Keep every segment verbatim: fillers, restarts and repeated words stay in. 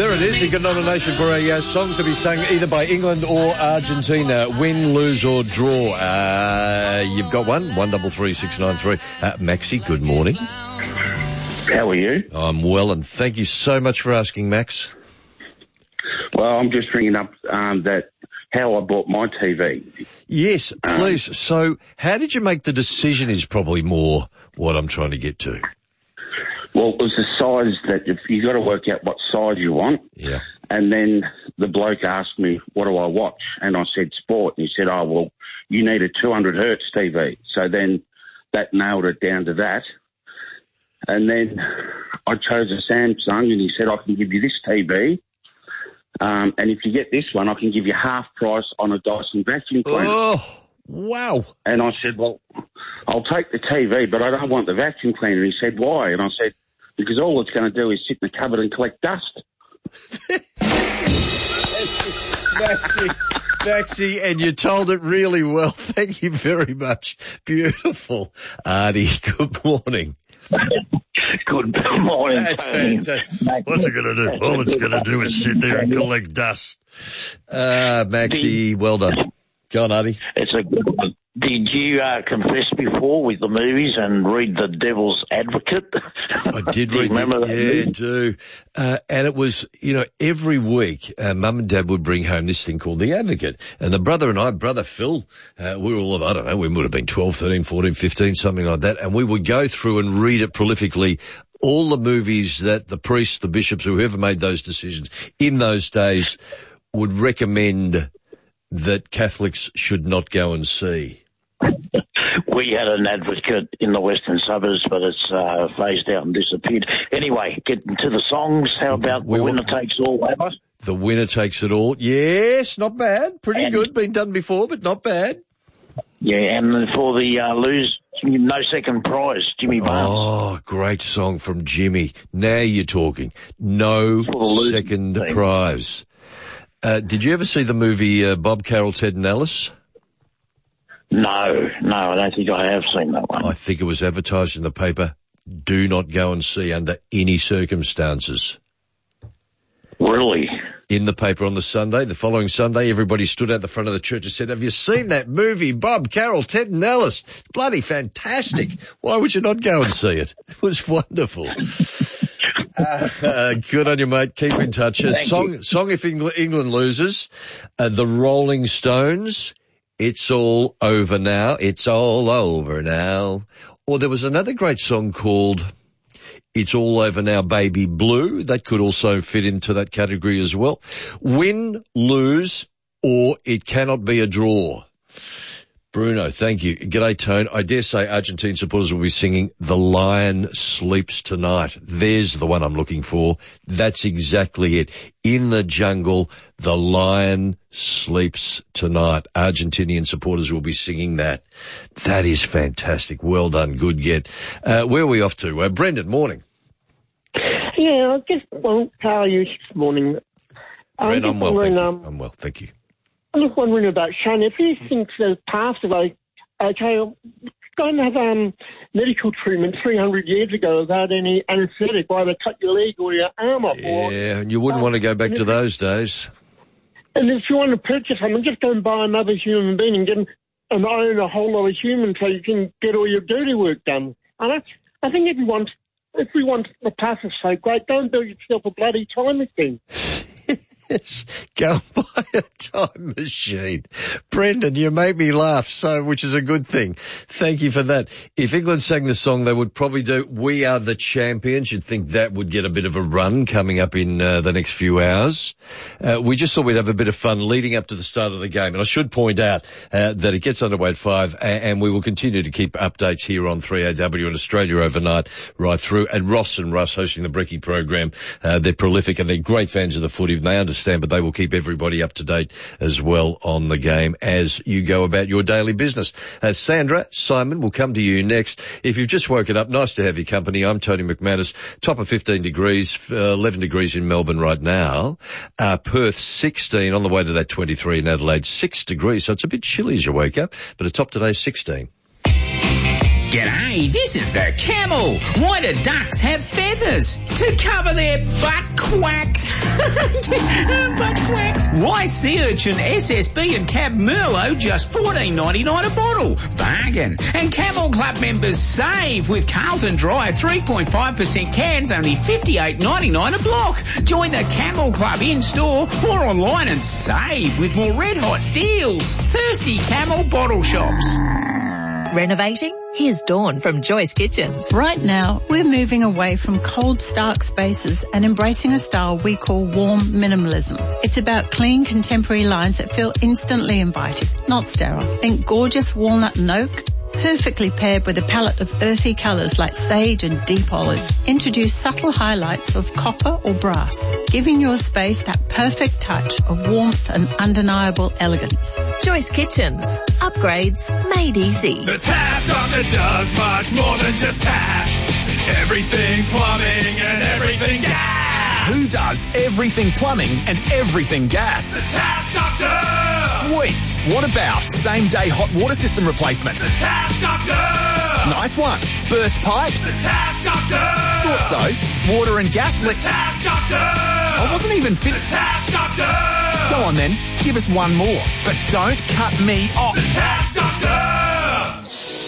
There it is. You got nomination for a uh, song to be sung either by England or Argentina. Win, lose or draw. Uh, you've got one. One double three six nine three. Uh, Maxie, good morning. How are you? I'm well, and thank you so much for asking, Max. Well, I'm just ringing up um, that how I bought my T V. Yes, please. Um, so how did you make the decision is probably more what I'm trying to get to. Well, it was the size that if you got to work out what size you want. Yeah. And then the bloke asked me, what do I watch? And I said sport. And he said, oh, well, you need a two hundred hertz T V. So then that nailed it down to that. And then I chose a Samsung, and he said, I can give you this T V. Um, and if you get this one, I can give you half price on a Dyson vacuum cleaner. Oh, wow. And I said, well, I'll take the T V, but I don't want the vacuum cleaner. He said, why? And I said, because all it's going to do is sit in the cupboard and collect dust. Maxie, Maxie, and you told it really well. Thank you very much. Beautiful. Artie, good morning. Good morning. That's fantastic. What's it going to do? All it's going to do is sit there and collect dust. Uh, Maxie, well done. Go on, Artie. It's a good one. Did you uh, confess before with the movies and read The Devil's Advocate? I did do you read remember that. that Yeah, movie? I do. Uh, and it was, you know, every week, uh, Mum and Dad would bring home this thing called The Advocate. And the brother and I, brother Phil, uh, we were all, I don't know, we would have been twelve, thirteen, fourteen, fifteen, something like that. And we would go through and read it prolifically, all the movies that the priests, the bishops, whoever made those decisions in those days would recommend that Catholics should not go and see. We had an advocate in the western suburbs, but it's uh, phased out and disappeared. Anyway, getting to the songs, how about We The Winner want- Takes All, Abba? The Winner Takes It All. Yes, not bad. Pretty And- good. Been done before, but not bad. Yeah, and then for the uh, lose, No Second Prize, Jimmy Barnes. Oh, great song from Jimmy. Now you're talking. No For the losing Second team. Prize. Uh, did you ever see the movie uh, Bob, Carol, Ted and Alice? No, no, I don't think I have seen that one. I think it was advertised in the paper. Do not go and see under any circumstances. Really? In the paper on the Sunday, the following Sunday, everybody stood out the front of the church and said, have you seen that movie, Bob, Carol, Ted and Alice? Bloody fantastic. Why would you not go and see it? It was wonderful. Uh, uh, good on you, mate. Keep in touch. Uh, song, song if England, England loses, uh, the Rolling Stones, It's All Over Now, It's All Over Now. Or there was another great song called It's All Over Now, Baby Blue. That could also fit into that category as well. Win, lose, or it cannot be a draw. Bruno, thank you. G'day, Tone. I dare say Argentine supporters will be singing The Lion Sleeps Tonight. There's the one I'm looking for. That's exactly it. In the jungle, The Lion Sleeps Tonight. Argentinian supporters will be singing that. That is fantastic. Well done. Good get. Uh, where are we off to? Uh, Brendan, morning. Yeah, I just want to tell you this morning. Brendan, I'm well, thank you. Um, I'm well, thank you. I'm just wondering about Shane. If he thinks they've passed away, okay, go and have um, medical treatment three hundred years ago without any anaesthetic, why they cut your leg or your arm off. Or, Yeah, and you wouldn't uh, want to go back and to if- those days. And if you want to purchase something, just go and buy another human being and get and own a whole lot of humans so you can get all your dirty work done. And I, I think if you want, if we want the past is so great, don't build yourself a bloody time machine. Yes, go and buy a time machine. Brendan, you made me laugh, so which is a good thing. Thank you for that. If England sang the song, they would probably do We Are the Champions. You'd think that would get a bit of a run coming up in uh, the next few hours. Uh, we just thought we'd have a bit of fun leading up to the start of the game. And I should point out uh, that it gets underway at five, and, and we will continue to keep updates here on three A W in Australia overnight right through. And Ross and Russ hosting the Brecky program. Uh, they're prolific and they're great fans of the footy. They understand, but they will keep everybody up to date as well on the game as you go about your daily business. Uh, Sandra, Simon, will come to you next. If you've just woken up, nice to have your company. I'm Tony McManus. Top of fifteen degrees, uh, eleven degrees in Melbourne right now. Uh, Perth sixteen, on the way to that twenty-three in Adelaide, six degrees. So it's a bit chilly as you wake up, but the top today is sixteen. G'day, this is the Camel. Why do ducks have feathers? To cover their butt quacks. Butt quacks. Why sea urchin, S S B and Cab Merlot just fourteen ninety-nine a bottle? Bargain. And Camel Club members save with Carlton Dry three point five percent cans, only fifty-eight ninety-nine a block. Join the Camel Club in-store or online and save with more red-hot deals. Thirsty Camel bottle shops. Renovating? Here's Dawn from Joyce Kitchens. Right now, we're moving away from cold, stark spaces and embracing a style we call warm minimalism. It's about clean, contemporary lines that feel instantly inviting, not sterile. Think gorgeous walnut and oak, perfectly paired with a palette of earthy colours like sage and deep olive. Introduce subtle highlights of copper or brass, giving your space that perfect touch of warmth and undeniable elegance. Joyce Kitchens. Upgrades made easy. The Tap Doctor does much more than just taps. Everything plumbing and everything gas. Who does everything plumbing and everything gas? The Tap Doctor! Sweet. What about same-day hot water system replacement? The Tap Doctor! Nice one. Burst pipes? The Tap Doctor! Thought so. Water and gas leak. The Tap Doctor! I wasn't even finished. The Tap Doctor! Go on then. Give us one more. But don't cut me off. The Tap Doctor!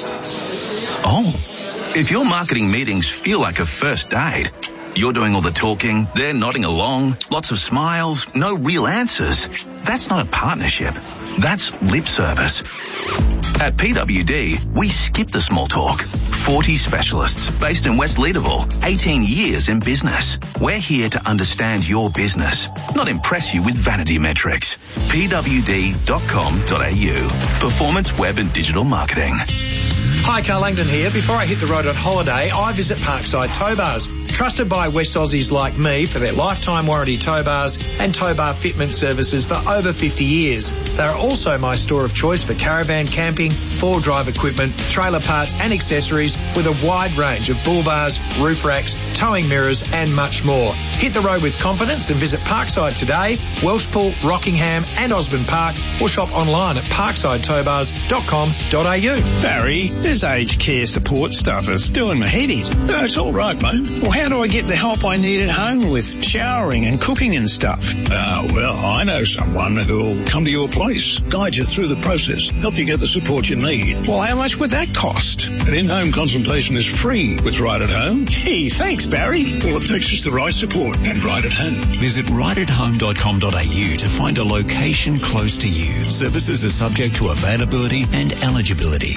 Oh, if your marketing meetings feel like a first date, you're doing all the talking, they're nodding along, lots of smiles, no real answers. That's not a partnership. That's lip service. At P W D, we skip the small talk. forty specialists based in West Leederville, eighteen years in business. We're here to understand your business, not impress you with vanity metrics. P W D dot com dot A U. Performance Web and Digital Marketing. Hi, Carl Langdon here. Before I hit the road on holiday, I visit Parkside Tow Bars. Trusted by West Aussies like me for their lifetime warranty tow bars and tow bar fitment services for over fifty years. They are also my store of choice for caravan camping, four-drive equipment, trailer parts and accessories with a wide range of bull bars, roof racks, towing mirrors and much more. Hit the road with confidence and visit Parkside today, Welshpool, Rockingham and Osborne Park, or shop online at parkside tow bars dot com dot A U. Barry, this aged care support stuff is doing my head in. No, it's all right, mate. Well, how do I get the help I need at home with showering and cooking and stuff? Ah, well, I know someone who'll come to your place, guide you through the process, help you get the support you need. Well, how much would that cost? An in-home consultation is free with Right at Home. Gee, thanks, Barry. All it takes is the right support and Right at Home. Visit right at home dot com dot A U to find a location close to you. Services are subject to availability and eligibility.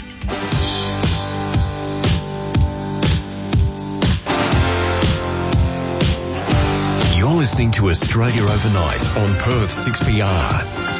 You're listening to Australia Overnight on Perth six P R.